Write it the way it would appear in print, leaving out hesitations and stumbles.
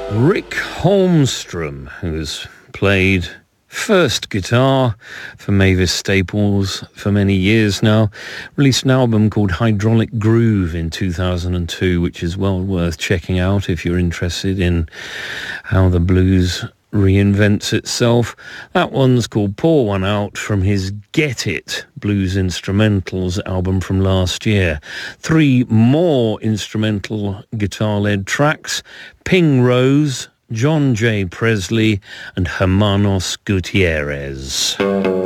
Rick Holmstrom, who's played first guitar for Mavis Staples for many years now, released an album called Hydraulic Groove in 2002, which is well worth checking out if you're interested in how the blues reinvents itself. That one's called Pour One Out from his Get It Blues Instrumentals album from last year. 3 more instrumental guitar-led tracks: Ping Rose, John J. Presley and Hermanos Gutierrez.